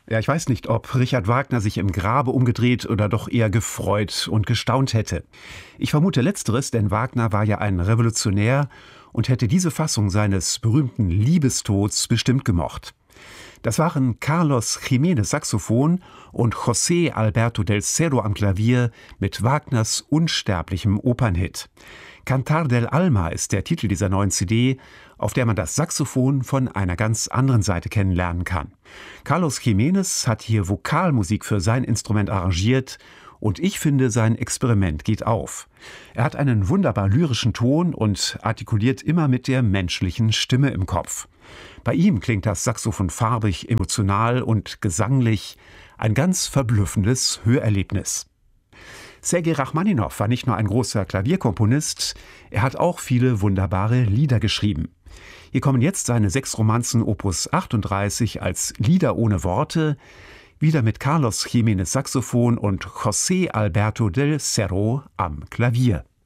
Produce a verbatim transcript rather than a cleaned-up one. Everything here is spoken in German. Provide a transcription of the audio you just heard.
Ja, ich weiß nicht, ob Richard Wagner sich im Grabe umgedreht oder doch eher gefreut und gestaunt hätte. Ich vermute Letzteres, denn Wagner war ja ein Revolutionär und hätte diese Fassung seines berühmten Liebestods bestimmt gemocht. Das waren Carlos Jiménez Saxophon und José Alberto del Cerro am Klavier mit Wagners unsterblichem Opernhit. Cantar del Alma ist der Titel dieser neuen C D, auf der man das Saxophon von einer ganz anderen Seite kennenlernen kann. Carlos Jiménez hat hier Vokalmusik für sein Instrument arrangiert und ich finde, sein Experiment geht auf. Er hat einen wunderbar lyrischen Ton und artikuliert immer mit der menschlichen Stimme im Kopf. Bei ihm klingt das Saxophon farbig, emotional und gesanglich, ein ganz verblüffendes Hörerlebnis. Sergei Rachmaninow war nicht nur ein großer Klavierkomponist, er hat auch viele wunderbare Lieder geschrieben. Hier kommen jetzt seine sechs Romanzen Opus achtunddreißig als Lieder ohne Worte, wieder mit Carlos Jiménez Saxophon und José Alberto del Cerro am Klavier.